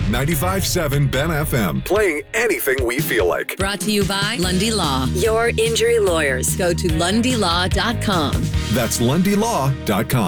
95.7 Ben FM, playing anything we feel like. Brought to you by Lundy Law, your injury lawyers. Go to lundylaw.com. That's lundylaw.com.